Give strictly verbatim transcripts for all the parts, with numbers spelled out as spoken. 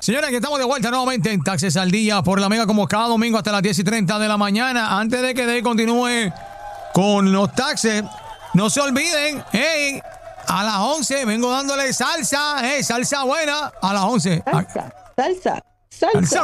Señores, que estamos de vuelta nuevamente en Taxes al Día por la Mega, como cada domingo hasta las diez y treinta de la mañana. Antes de que Day continúe con los taxes, no se olviden, hey, a las once vengo dándole salsa, hey, salsa buena, a las once. Salsa, salsa, salsa. salsa.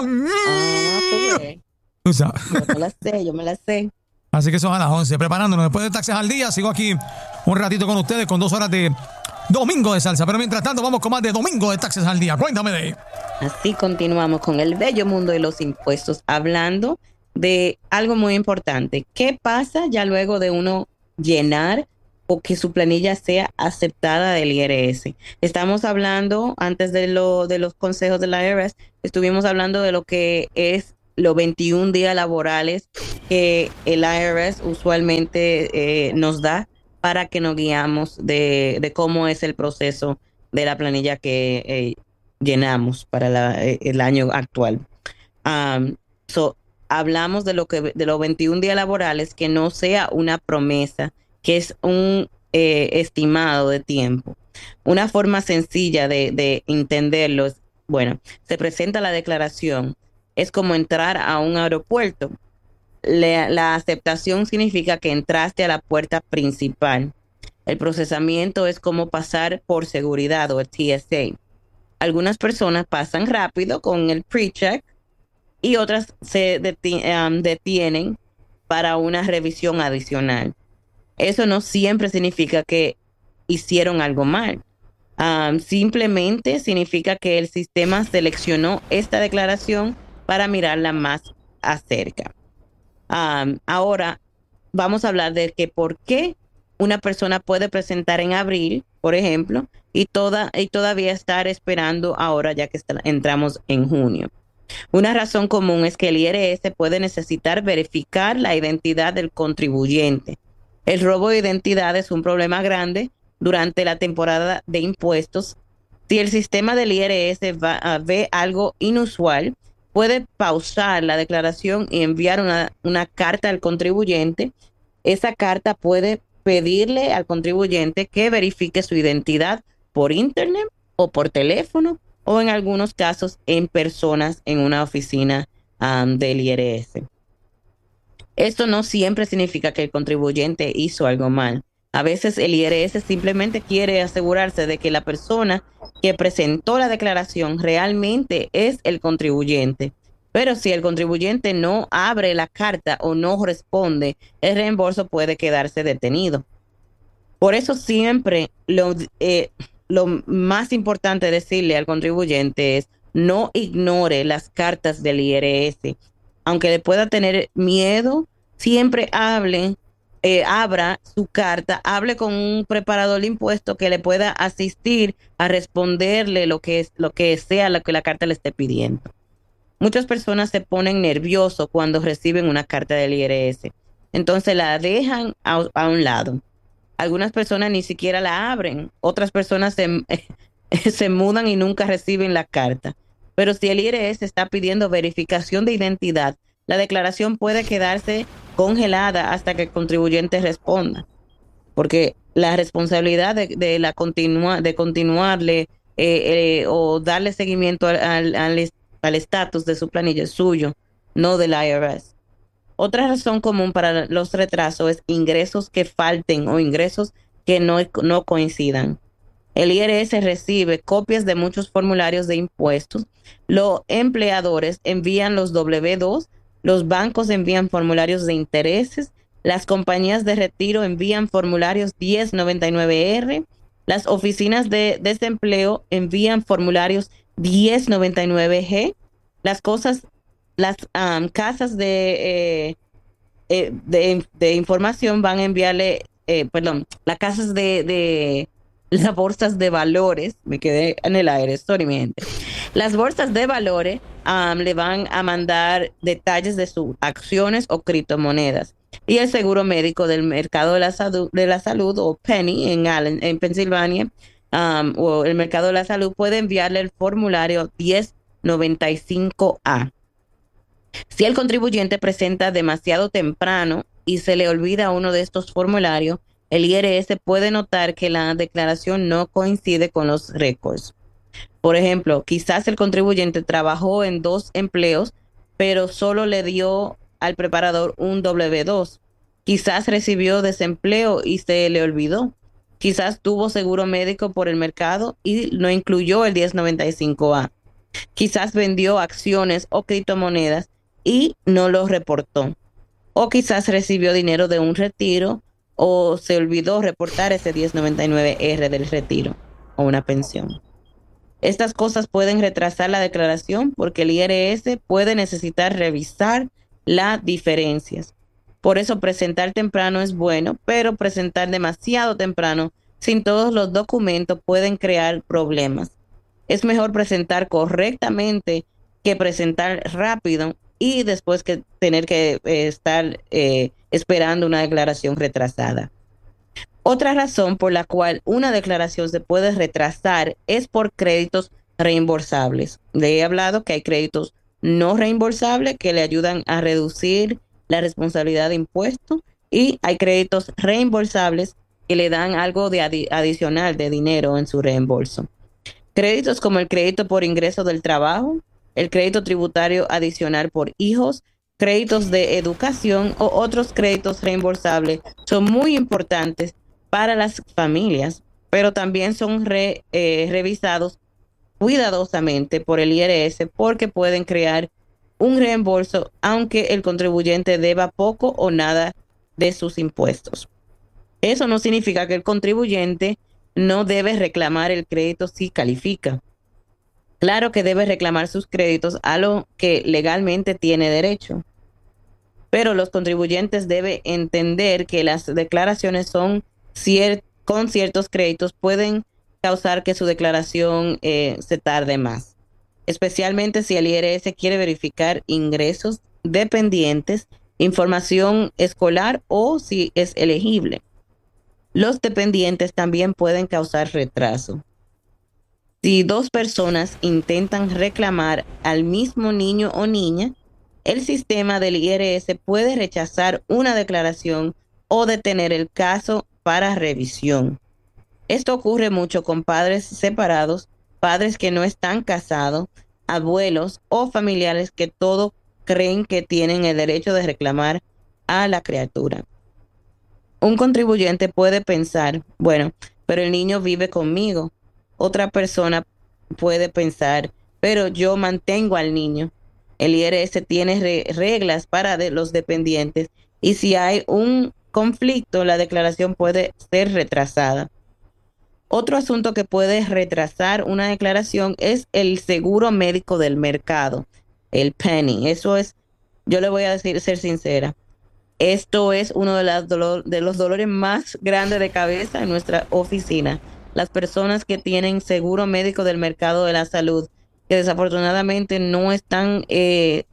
Ah, tú sabes. Yo me la sé, yo me la sé. Así que son a las once, preparándonos después de Taxes al Día. Sigo aquí un ratito con ustedes con dos horas de Domingo de Salsa, pero mientras tanto vamos con más de Domingo de Taxes al Día. Cuéntame de... Así continuamos con el bello mundo de los impuestos, hablando de algo muy importante. ¿Qué pasa ya luego de uno llenar o que su planilla sea aceptada del I R S? Estamos hablando, antes de, lo, de los consejos del I R S, estuvimos hablando de lo que es los veintiún días laborales que el I R S usualmente eh, nos da para que nos guiamos de, de cómo es el proceso de la planilla que eh, llenamos para la, el año actual. Um, so, hablamos de lo que de los veintiún días laborales, que no sea una promesa, que es un eh, estimado de tiempo. Una forma sencilla de, de entenderlo es, bueno, se presenta la declaración, es como entrar a un aeropuerto. La, la aceptación significa que entraste a la puerta principal. El procesamiento es como pasar por seguridad o el T S A. Algunas personas pasan rápido con el pre-check y otras se deti- um, detienen para una revisión adicional. Eso no siempre significa que hicieron algo mal. Um, simplemente significa que el sistema seleccionó esta declaración para mirarla más acerca. Um, ahora vamos a hablar de que por qué una persona puede presentar en abril, por ejemplo, y, toda, y todavía estar esperando ahora ya que está, entramos en junio. Una razón común es que el I R S puede necesitar verificar la identidad del contribuyente. El robo de identidad es un problema grande durante la temporada de impuestos. Si el sistema del I R S va, uh, ve algo inusual, puede pausar la declaración y enviar una, una carta al contribuyente. Esa carta puede pedirle al contribuyente que verifique su identidad por internet o por teléfono o en algunos casos en personas en una oficina um, del I R S. Esto no siempre significa que el contribuyente hizo algo mal. A veces el I R S simplemente quiere asegurarse de que la persona que presentó la declaración realmente es el contribuyente. Pero si el contribuyente no abre la carta o no responde, el reembolso puede quedarse detenido. Por eso siempre lo, eh, lo más importante decirle al contribuyente es no ignore las cartas del I R S. Aunque le pueda tener miedo, siempre hable. Eh, abra su carta, hable con un preparador de impuestos que le pueda asistir a responderle lo que es, lo que sea lo que la carta le esté pidiendo. Muchas personas se ponen nerviosos cuando reciben una carta del I R S, entonces la dejan a, a un lado. Algunas personas ni siquiera la abren, otras personas se, se mudan y nunca reciben la carta. Pero si el I R S está pidiendo verificación de identidad, la declaración puede quedarse congelada hasta que el contribuyente responda, porque la responsabilidad de, de, la continua, de continuarle eh, eh, o darle seguimiento al, al, al estatus de su planilla es suyo, no del I R S. Otra razón común para los retrasos es ingresos que falten o ingresos que no, no coincidan. El I R S recibe copias de muchos formularios de impuestos. Los empleadores envían los doble u dos, los bancos envían formularios de intereses, las compañías de retiro envían formularios diez noventa y nueve R, las oficinas de desempleo envían formularios diez noventa y nueve G, las cosas, las um, casas de, eh, eh, de, de información van a enviarle, eh, perdón, las casas de, de las bolsas de valores, me quedé en el aire, sorry mi gente. Las bolsas de valores um, le van a mandar detalles de sus acciones o criptomonedas. Y el seguro médico del mercado de la salud, de la salud o Penny en Allen, en Pensilvania, um, o el mercado de la salud puede enviarle el formulario diez noventa y cinco A. Si el contribuyente presenta demasiado temprano y se le olvida uno de estos formularios, el I R S puede notar que la declaración no coincide con los récords. Por ejemplo, quizás el contribuyente trabajó en dos empleos, pero solo le dio al preparador un W dos. Quizás recibió desempleo y se le olvidó. Quizás tuvo seguro médico por el mercado y no incluyó el diez noventa y cinco A. Quizás vendió acciones o criptomonedas y no lo reportó. O quizás recibió dinero de un retiro o se olvidó reportar ese diez noventa y nueve R del retiro o una pensión. Estas cosas pueden retrasar la declaración porque el I R S puede necesitar revisar las diferencias. Por eso presentar temprano es bueno, pero presentar demasiado temprano sin todos los documentos pueden crear problemas. Es mejor presentar correctamente que presentar rápido y después que tener que eh, estar eh, esperando una declaración retrasada. Otra razón por la cual una declaración se puede retrasar es por créditos reembolsables. Le he hablado que hay créditos no reembolsables que le ayudan a reducir la responsabilidad de impuestos y hay créditos reembolsables que le dan algo de adi- adicional de dinero en su reembolso. Créditos como el crédito por ingreso del trabajo, el crédito tributario adicional por hijos, créditos de educación o otros créditos reembolsables son muy importantes para las familias, pero también son re, eh, revisados cuidadosamente por el I R S porque pueden crear un reembolso aunque el contribuyente deba poco o nada de sus impuestos. Eso no significa que el contribuyente no debe reclamar el crédito si califica. Claro que debe reclamar sus créditos a lo que legalmente tiene derecho, pero los contribuyentes deben entender que las declaraciones son cier- con ciertos créditos pueden causar que su declaración eh, se tarde más, especialmente si el I R S quiere verificar ingresos dependientes, información escolar o si es elegible. Los dependientes también pueden causar retraso. Si dos personas intentan reclamar al mismo niño o niña, el sistema del I R S puede rechazar una declaración o detener el caso para revisión. Esto ocurre mucho con padres separados, padres que no están casados, abuelos o familiares que todos creen que tienen el derecho de reclamar a la criatura. Un contribuyente puede pensar, bueno, pero el niño vive conmigo. Otra persona puede pensar, pero yo mantengo al niño. El I R S tiene re reglas para de los dependientes y si hay un conflicto, la declaración puede ser retrasada. Otro asunto que puede retrasar una declaración es el seguro médico del mercado, el penny. Eso es, yo le voy a decir, ser sincera. Esto es uno de, las dolor, de los dolores más grandes de cabeza en nuestra oficina. Las personas que tienen seguro médico del mercado de la salud, que desafortunadamente no están eh,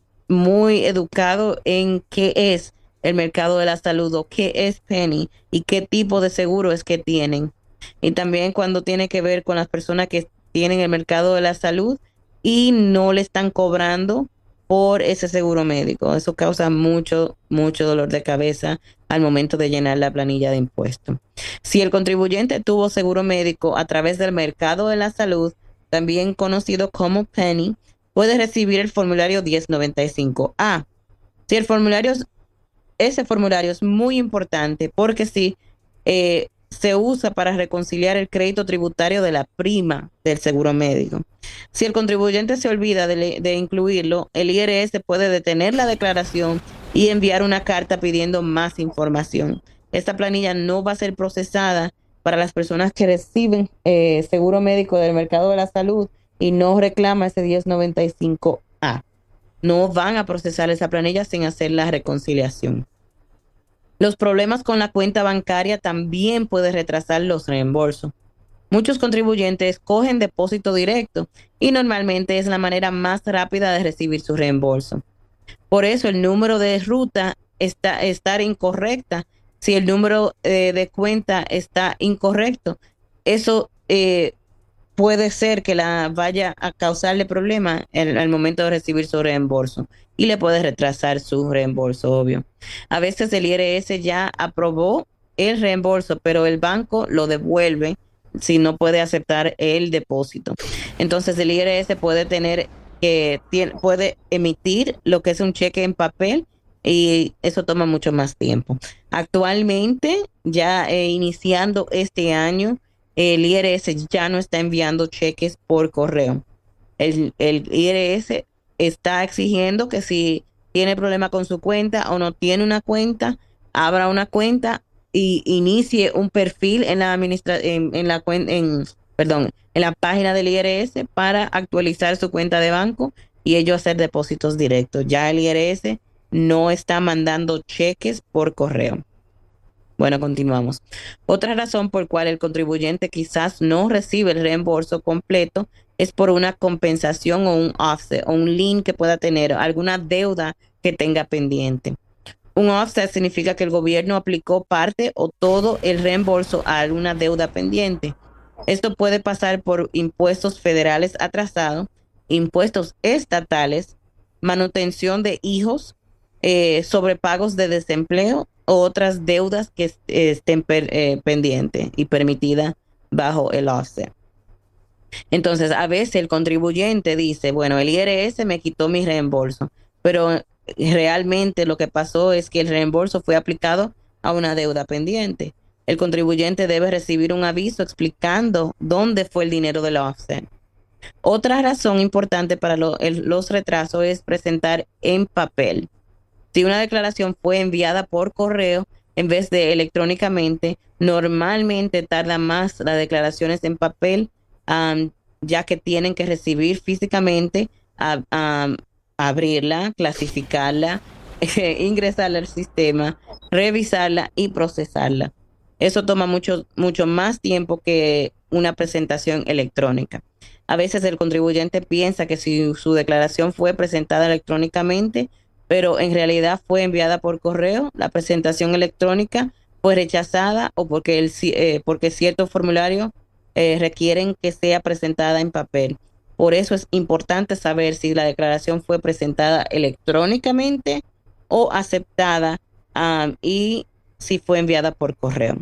muy educados en qué es el mercado de la salud o qué es penny y qué tipo de seguro es que tienen. Y también cuando tiene que ver con las personas que tienen el mercado de la salud y no le están cobrando por ese seguro médico. Eso causa mucho, mucho dolor de cabeza al momento de llenar la planilla de impuestos. Si el contribuyente tuvo seguro médico a través del mercado de la salud, también conocido como penny, puede recibir el formulario diez noventa y cinco A. Si el formulario, ese formulario es muy importante porque si eh, se usa para reconciliar el crédito tributario de la prima del seguro médico. Si el contribuyente se olvida de, de incluirlo, el I R S puede detener la declaración y enviar una carta pidiendo más información. Esta planilla no va a ser procesada para las personas que reciben eh, seguro médico del mercado de la salud y no reclama ese diez noventa y cinco A. No van a procesar esa planilla sin hacer la reconciliación. Los problemas con la cuenta bancaria también pueden retrasar los reembolsos. Muchos contribuyentes cogen depósito directo y normalmente es la manera más rápida de recibir su reembolso. Por eso el número de ruta está estar incorrecta. Si el número eh, de cuenta está incorrecto, eso eh, puede ser que la vaya a causarle problemas al momento de recibir su reembolso y le puede retrasar su reembolso, obvio. A veces el I R S ya aprobó el reembolso, pero el banco lo devuelve si no puede aceptar el depósito. Entonces el I R S puede tener que tiene, puede emitir lo que es un cheque en papel y eso toma mucho más tiempo. Actualmente, ya eh, iniciando este año, el I R S ya no está enviando cheques por correo. El, el I R S está exigiendo que si tiene problema con su cuenta o no tiene una cuenta, abra una cuenta y inicie un perfil en la administra en, en la cuen en perdón, en la página del I R S para actualizar su cuenta de banco y ello hacer depósitos directos. Ya el I R S no está mandando cheques por correo. Bueno, continuamos. Otra razón por cual el contribuyente quizás no recibe el reembolso completo es por una compensación o un offset o un lien que pueda tener, alguna deuda que tenga pendiente. Un offset significa que el gobierno aplicó parte o todo el reembolso a alguna deuda pendiente. Esto puede pasar por impuestos federales atrasados, impuestos estatales, manutención de hijos, eh, sobrepagos de desempleo o otras deudas que est estén per eh, pendientes y permitidas bajo el offset. Entonces, a veces el contribuyente dice, bueno, el I R S me quitó mi reembolso, pero realmente lo que pasó es que el reembolso fue aplicado a una deuda pendiente. El contribuyente debe recibir un aviso explicando dónde fue el dinero del offset. Otra razón importante para lo, el, los retrasos es presentar en papel. Si una declaración fue enviada por correo en vez de electrónicamente, normalmente tarda más las declaraciones en papel, um, ya que tienen que recibir físicamente, a, um, abrirla, clasificarla, eh, ingresarla al sistema, revisarla y procesarla. Eso toma mucho, mucho más tiempo que una presentación electrónica. A veces el contribuyente piensa que si su declaración fue presentada electrónicamente, pero en realidad fue enviada por correo, la presentación electrónica fue rechazada o porque, el, eh, porque ciertos formularios eh, requieren que sea presentada en papel. Por eso es importante saber si la declaración fue presentada electrónicamente o aceptada um, y si fue enviada por correo.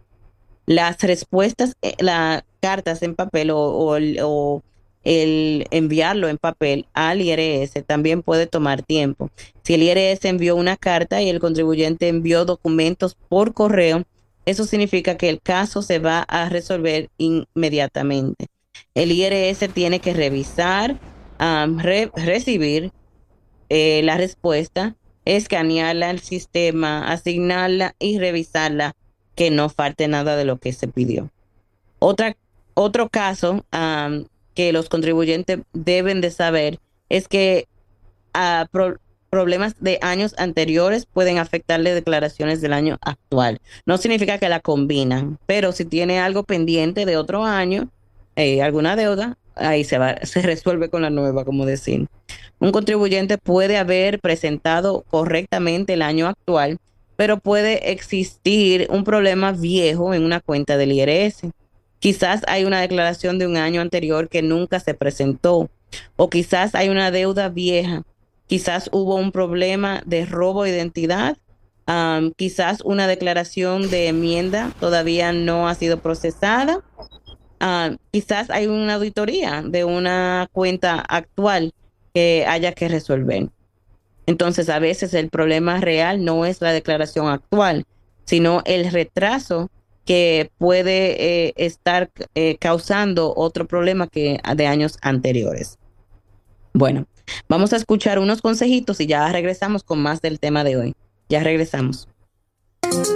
Las respuestas, las cartas en papel o, o, o el enviarlo en papel al I R S también puede tomar tiempo. Si el I R S envió una carta y el contribuyente envió documentos por correo, eso significa que el caso se va a resolver inmediatamente. El I R S tiene que revisar, um, re recibir eh, la respuesta, escanearla al sistema, asignarla y revisarla, que no falte nada de lo que se pidió. Otra, otro caso um, que los contribuyentes deben de saber es que uh, pro, problemas de años anteriores pueden afectarle declaraciones del año actual. No significa que la combinan, pero si tiene algo pendiente de otro año, eh, alguna deuda, ahí se, va, se resuelve con la nueva, como decir. Un contribuyente puede haber presentado correctamente el año actual, pero puede existir un problema viejo en una cuenta del I R S. Quizás hay una declaración de un año anterior que nunca se presentó, o quizás hay una deuda vieja, quizás hubo un problema de robo de identidad, um, quizás una declaración de enmienda todavía no ha sido procesada, uh, quizás hay una auditoría de una cuenta actual que haya que resolver. Entonces, a veces el problema real no es la declaración actual, sino el retraso que puede eh, estar eh, causando otro problema que de años anteriores. Bueno, vamos a escuchar unos consejitos y ya regresamos con más del tema de hoy. Ya regresamos.